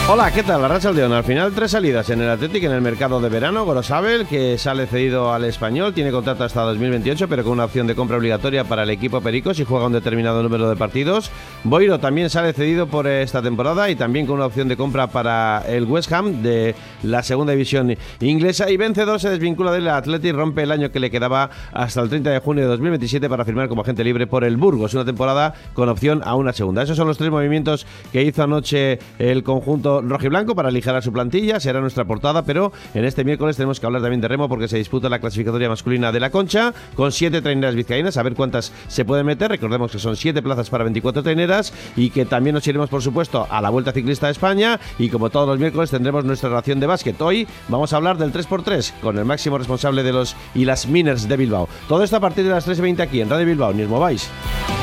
Hola, ¿qué tal? Arratsaldeon. Al final 3 salidas en el Athletic en el mercado de verano. Gorosabel, que sale cedido al Español, tiene contrato hasta 2028, pero con una opción de compra obligatoria para el equipo Pericos y juega un determinado número de partidos. Boiro también sale cedido por esta temporada y también con una opción de compra para el West Ham de la segunda división inglesa. Y Vencedor se desvincula del Athletic, rompe el año que le quedaba hasta el 30 de junio de 2027 para firmar como agente libre por el Burgos, una temporada con opción a una segunda. Esos son los 3 movimientos que hizo anoche el conjunto rojiblanco para aligerar su plantilla. Será nuestra portada, pero en este miércoles tenemos que hablar también de remo porque se disputa la clasificatoria masculina de la Concha con 7 traineras vizcaínas, a ver cuántas se pueden meter. Recordemos que son 7 plazas para 24 traineras y que también nos iremos, por supuesto, a la Vuelta Ciclista de España y como todos los miércoles tendremos nuestra ración de básquet. Hoy vamos a hablar del 3x3 con el máximo responsable de los y las Miners de Bilbao. Todo esto a partir de las 3:20 aquí en Radio Bilbao. Ni os mováis.